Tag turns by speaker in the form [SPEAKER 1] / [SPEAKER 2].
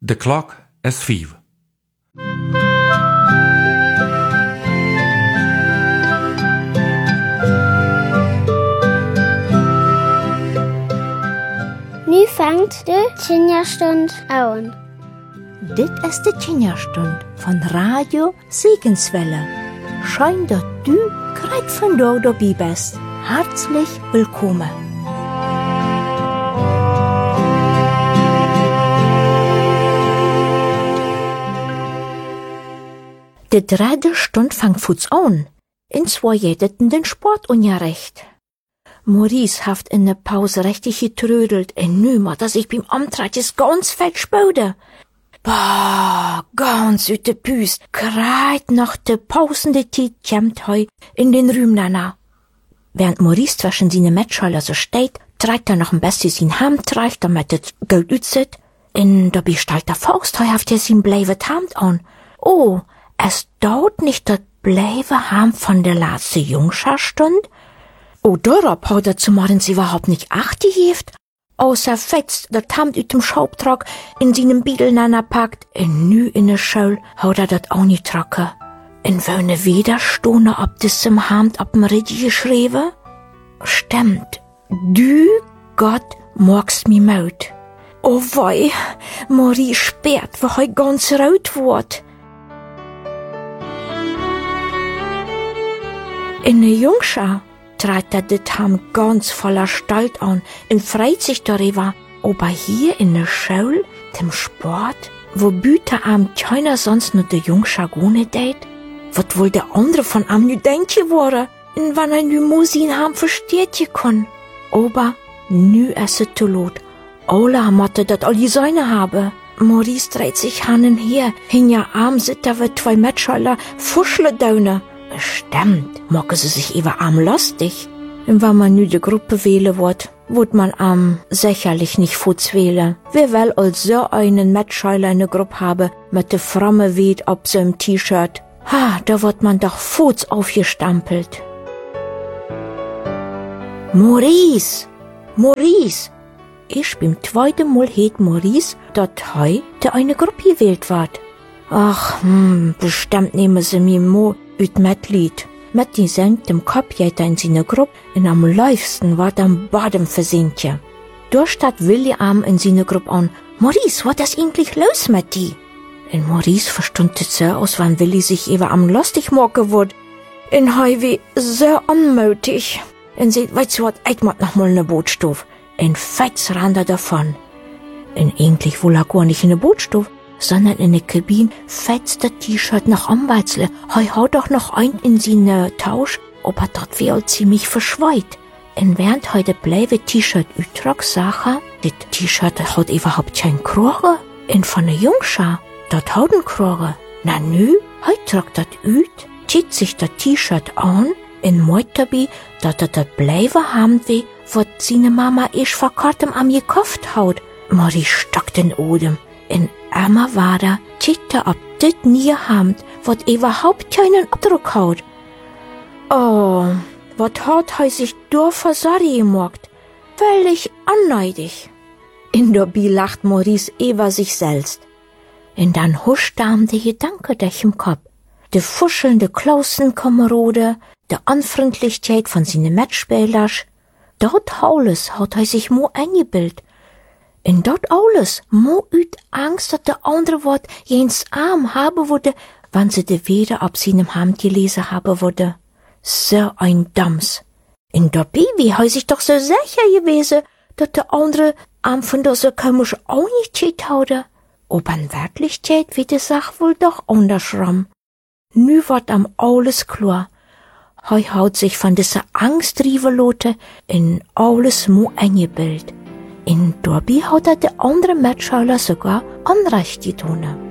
[SPEAKER 1] De klok is 5.
[SPEAKER 2] Nu vangt de Kinderstund an.
[SPEAKER 3] Dit is de Kinderstund van Radio Segenswelle. Schön, dass du gerade von da dabei bist. Herzlich willkommen. De dritte Stund fangt futs an. In zwei jedeten den Sportunterricht. Maurice haft in der Pause richtig getrödelt en nu maar dass ich beim Amtratjes ganz fett spöde. Bah, ganz ut de Püs, kreit nach de pausende Tiet kämmt heu in den Rümnana. Während Maurice zwischen seine Matschheuler so steht, trägt noch ein bisschen sein Hemd trägt, damit es gut aussieht. In der bestalter Faust heu haft sein bleivet Hemd an. Oh, es dauert nicht das bleive Hemd von der letzten Jungscharstund? Oh, darauf hat er zumorgens überhaupt nicht acht gegeben. Außer fetzt das Hemd ut dem Schaubtrag in seinem Biedelnana packt, en nu in der Schule hat er dat auch nicht trocken. En wöne wieder Stunde ob diesem Hemd ab'm Rigi geschrieben? Stimmt, du Gott magst mi maut. Oh wei, Marie sperrt, wo heu ganz rot wird. In der Jungschar trat er das Hemd ganz voller Stolz an und freut sich darüber, aber hier in der Schule, dem Sport, wo Büter am keiner sonst nur der Jungschar gone deit, wat wohl der andere von am nu denke wore, und wann er nu Musin ham versteht je kon. Aber nu es zu lot, alle motte dat all die Säune habe. Maurice dreht sich hannen her, hin ja arm sitter wir zwei Matschheuler Fuschle daune. Stimmt, mocken sie sich über arm lustig. Und wenn man nu de Gruppe wählen wird man sicherlich nicht Futs wählen. Wer will als so einen Matschheuler in der Gruppe haben, mit de fromme Weht ob so im T-Shirt? Ha, da wird man doch Futs aufgestampelt. Maurice! Ich beim zweiten Mal het Maurice, dat heute eine Gruppe gewählt wird. Ach, bestimmt nehmen sie mir mo üt Mitglied. Mit die senkt dem Kopf geht in seine Gruppe und am liebsten war am Boden versinken. Da statt William in seine Gruppe an, Maurice, was ist eigentlich los mit die? Und Maurice verstund es so, als wenn Willi sich eben am lustig machen wird. Und hei wie so unmutig. Und seht, weißt du was, ich mach noch mal ne Bootstoff. Und fetz rannt er davon. Und eigentlich wohl er gar nicht in ne Bootstoff, sondern in der Kabine fetzt das T-Shirt noch anweitzle. Hei haut doch noch ein in seine Tausch, aber dort wäre ziemlich verschweit. Und während heute bleibe T-Shirt ütrag Sache, das T-Shirt hat überhaupt kein Kroge. Und von der Jungschar, dort haut ein Kroge. Na nü, heut tragt dat üt, zieht sich das T-Shirt an, und meint dabei, dass das bleibe Hemd wie, wat seine Mama isch vor kurzem am gekauft haut. Marie stockt den Odem. In Emma war da, zitte ob dit nie Hemd, wat überhaupt keinen Abdruck haut. Oh, wat hat hei sich do versari gemacht? Völlig anneidig. In der Bi lacht Maurice über sich selbst. Und dann huscht am der Gedanke durch im Kopf. De fuschelnde Klausenkamerade, de Anfreundlichkeit von seinen Matchspielers. Dort alles hat hei sich mo eingebildet. In dort alles, mo üt Angst, dass der andere Wort jens Arm haben würde, wann sie de Weder ab seinem Hemd gelesen haben würde. So ein Dams. In der Baby hei sich doch so sicher gewesen, dass der andere Arm von der so komisch auch nicht steht haude. Aber in Wirklichkeit wird die Sache wohl doch unterschramm. Nu wird am alles klar. Hei haut sich von dieser Angstrivelote in alles mo eingebildet. In Dorbi hat der andere Matschheuler sogar Anrecht getan.